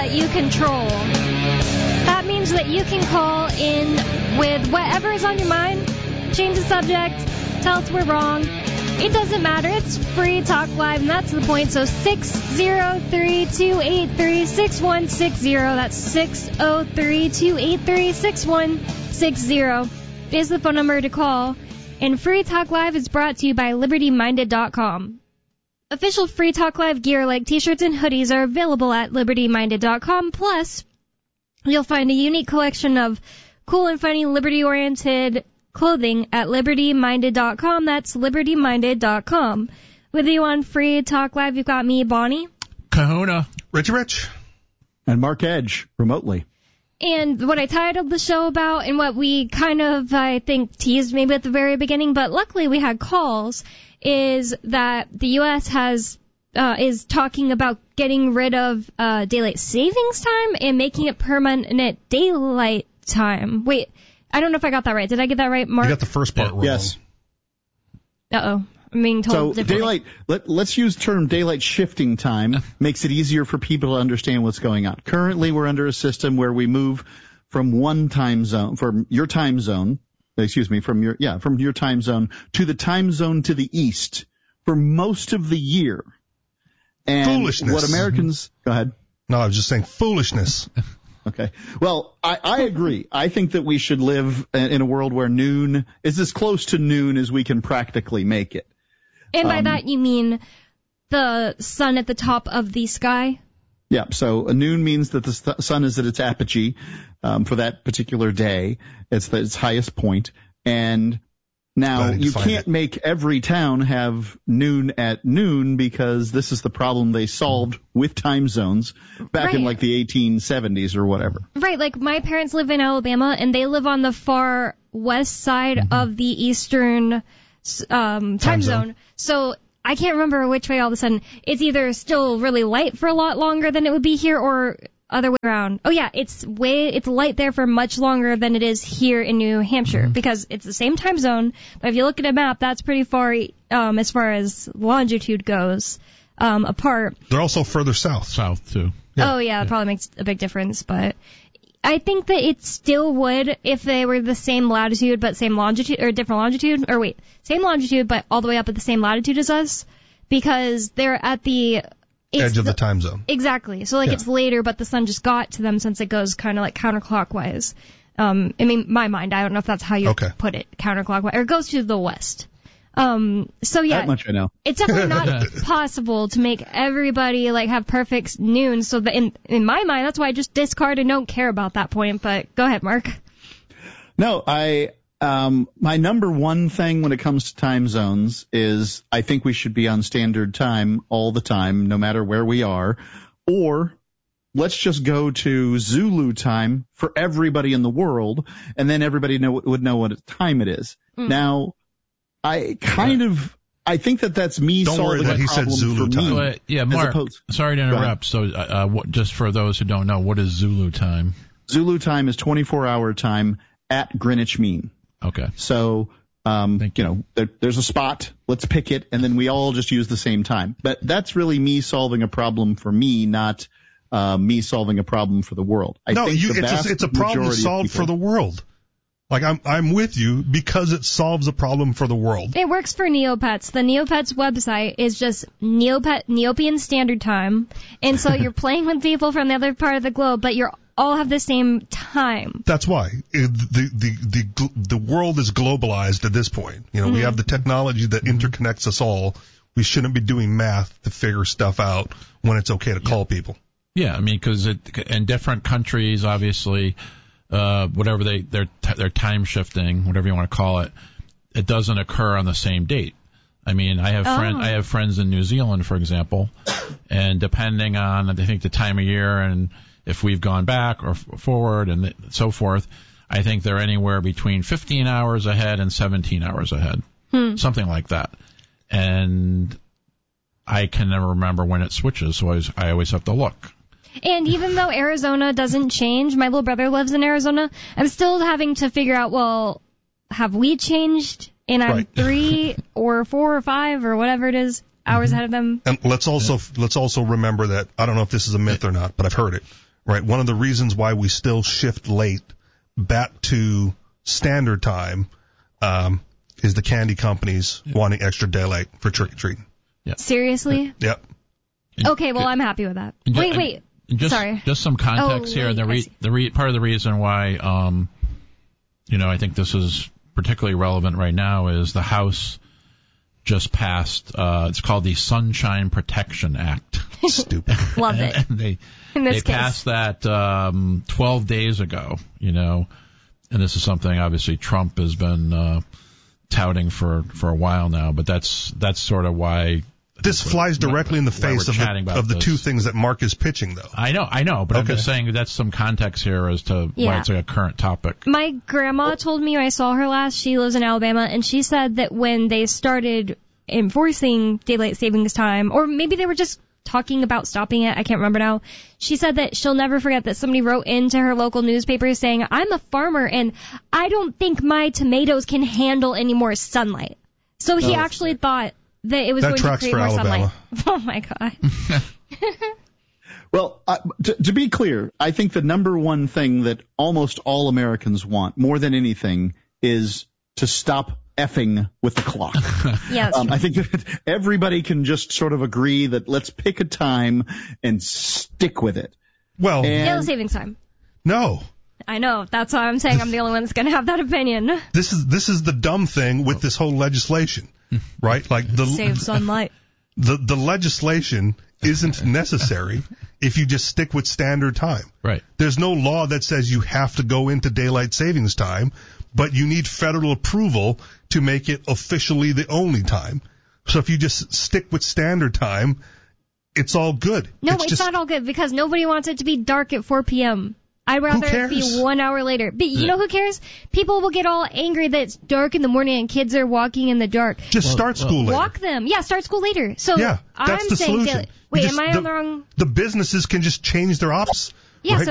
that you control. That means that you can call in with whatever is on your mind, change the subject, tell us we're wrong. It doesn't matter. It's free talk live, and that's the point. So 603-283-6160. That's 603-283-6160 is the phone number to call. And Free Talk Live is brought to you by LibertyMinded.com. Official Free Talk Live gear like t-shirts and hoodies are available at LibertyMinded.com. Plus, you'll find a unique collection of cool and funny liberty-oriented clothing at LibertyMinded.com. That's LibertyMinded.com. With you on Free Talk Live, you've got me, Bonnie. Kahuna. Rich. And Mark Edge, remotely. And what I titled the show about, and what we kind of, I think, teased maybe at the very beginning, but luckily we had calls, is that the U.S. is talking about getting rid of daylight savings time and making it permanent daylight time. Wait, I don't know if I got that right. Did I get that right, Mark? You got the first part wrong. Yes. Uh-oh. I'm being told so differently. Let's use the term daylight shifting time. Makes it easier for people to understand what's going on. Currently, we're under a system where we move from one time zone, from your time zone to the time zone to the east for most of the year. And foolishness. What Americans, go ahead. No, I was just saying foolishness. Okay. Well, I agree. I think that we should live in a world where noon is as close to noon as we can practically make it. And by that you mean the sun at the top of the sky? Yeah, so a noon means that the sun is at its apogee for that particular day. It's its highest point. And now you can't make every town have noon at noon because this is the problem they solved with time zones back in like the 1870s or whatever. Right, like my parents live in Alabama and they live on the far west side of the eastern time zone. So I can't remember which way all of a sudden. It's either still really light for a lot longer than it would be here or other way around. Oh yeah, it's light there for much longer than it is here in New Hampshire because it's the same time zone. But if you look at a map, that's pretty far as far as longitude goes apart. They're also further south. South too. Yeah. Oh yeah, it probably makes a big difference. But I think that it still would if they were the same latitude but same longitude, or different longitude, or wait, same longitude but all the way up at the same latitude as us, because they're at the edge of the time zone. Exactly. So it's later, but the sun just got to them since it goes kind of like counterclockwise. I mean, my mind, I don't know if that's how you put it, counterclockwise, or it goes to the west. So yeah, that much I know. It's definitely not possible to make everybody like have perfect noon. So that in my mind, that's why I just discard and don't care about that point. But go ahead, Mark. No, my number one thing when it comes to time zones is I think we should be on standard time all the time, no matter where we are, or let's just go to Zulu time for everybody in the world, and then everybody would know what time it is. Now, I think that's me solving a problem he said Zulu for time. me. Yeah, Mark, sorry to interrupt. So just for those who don't know, what is Zulu time? Zulu time is 24-hour time at Greenwich Mean. Okay. So, there's a spot, let's pick it, and then we all just use the same time. But that's really me solving a problem for me, not me solving a problem for the world. It's a problem solved for the world. Like, I'm with you because it solves a problem for the world. It works for Neopets. The Neopets website is just Neopian Standard Time. And so you're playing with people from the other part of the globe, but you're all have the same time. That's why the world is globalized at this point. We have the technology that interconnects us all. We shouldn't be doing math to figure stuff out when it's okay to call people. Yeah, I mean, because in different countries, obviously, whatever they're time shifting, whatever you want to call it, it doesn't occur on the same date. I mean, I have friends in New Zealand, for example, and depending on, I think, the time of year and if we've gone back or forward and so forth, I think they're anywhere between 15 hours ahead and 17 hours ahead, something like that. And I can never remember when it switches, so I always have to look. And even though Arizona doesn't change, my little brother lives in Arizona, I'm still having to figure out, well, have we changed? And I'm 3 or 4 or 5 or whatever it is hours ahead of them. And let's also remember that, I don't know if this is a myth or not, but I've heard it. right? One of the reasons why we still shift late back to standard time is the candy companies wanting extra daylight for trick-or-treating. Yeah. Yep. Yep. Okay, well, I'm happy with that. Wait. Sorry. Just some context here. Part of the reason why, I think this is particularly relevant right now is the House just passed, it's called the Sunshine Protection Act. Stupid. Love it. And they passed that 12 days ago, and this is something obviously Trump has been touting for a while now, but that's sort of why this flies directly in the face of the two things that Mark is pitching, though. I know, but I'm just saying that's some context here as to why it's like a current topic. My grandma told me when I saw her last, she lives in Alabama, and she said that when they started enforcing daylight savings time, or maybe they were just talking about stopping it, I can't remember now, she said that she'll never forget that somebody wrote into her local newspaper saying, I'm a farmer, and I don't think my tomatoes can handle any more sunlight. So he actually thought that it was going to create more sunlight. Oh, my God. Well, to be clear, I think the number one thing that almost all Americans want, more than anything, is to stop effing with the clock. Yeah, I think that everybody can just sort of agree that let's pick a time and stick with it. Well, daylight savings time. No. I know. That's why I'm saying I'm the only one that's going to have that opinion. This is the dumb thing with this whole legislation, right? Like save sunlight. The legislation isn't necessary if you just stick with standard time. Right. There's no law that says you have to go into daylight savings time, but you need federal approval to make it officially the only time. So if you just stick with standard time, it's all good. No, it's not all good because nobody wants it to be dark at 4 p.m. I'd rather it be 1 hour later. But you know who cares? People will get all angry that it's dark in the morning and kids are walking in the dark. Just start school later. Walk them. Yeah, start school later. So that's I'm the saying, solution. wait, am I on the wrong? The businesses can just change their ops. Yeah, right?